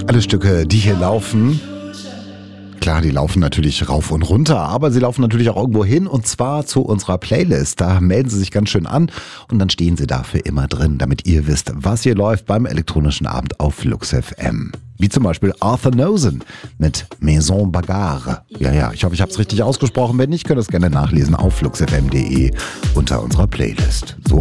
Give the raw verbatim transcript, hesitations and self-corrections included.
Alle Stücke, die hier laufen, klar, die laufen natürlich rauf und runter, aber sie laufen natürlich auch irgendwo hin und zwar zu unserer Playlist. Da melden Sie sich ganz schön an und dann stehen Sie dafür immer drin, damit ihr wisst, was hier läuft beim elektronischen Abend auf Flux F M. Wie zum Beispiel Arthur Nosen mit Maison Bagarre. Ja, ja, ich hoffe, ich habe es richtig ausgesprochen. Wenn nicht, könnt ihr es gerne nachlesen auf flux f m punkt d e unter unserer Playlist. So